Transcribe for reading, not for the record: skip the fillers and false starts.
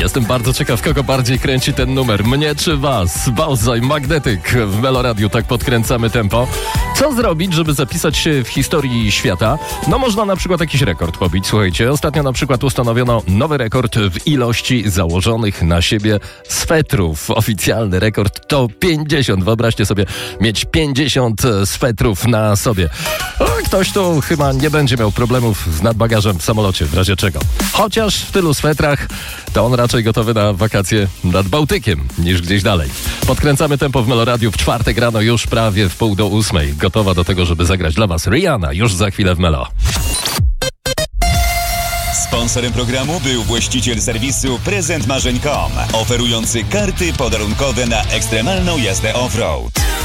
Jestem bardzo ciekaw, kogo bardziej kręci ten numer. Mnie czy was? Bałzaj, Magnetyk w Meloradiu, tak podkręcamy tempo. Co zrobić, żeby zapisać się w historii świata? No można na przykład jakiś rekord pobić. Słuchajcie, ostatnio na przykład ustanowiono nowy rekord w ilości założonych na siebie swetrów. Oficjalny rekord to 50. Wyobraźcie sobie mieć 50 swetrów na sobie. Ktoś tu chyba nie będzie miał problemów z nadbagażem w samolocie, w razie czego. Chociaż w tylu swetrach to on raczej gotowy na wakacje nad Bałtykiem niż gdzieś dalej. Podkręcamy tempo w Meloradiu w czwartek rano, już prawie w 7:30. Gotowa do tego, żeby zagrać dla was Rihanna już za chwilę w Melo. Sponsorem programu był właściciel serwisu prezentmarzeń.com, oferujący karty podarunkowe na ekstremalną jazdę off-road.